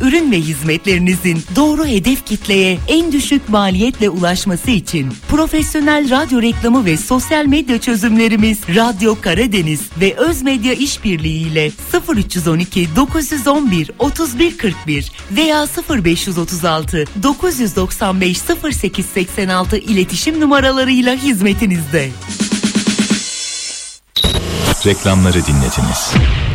ürün ve hizmetlerinizin doğru hedef kitleye en düşük maliyetle ulaşması için profesyonel radyo reklamı ve sosyal medya çözümlerimiz Radyo Karadeniz ve Özmedya İşbirliği ile 0312 911 3141 veya 0536 995 0886 iletişim numaralarıyla hizmetinizde. Reklamları dinlediniz.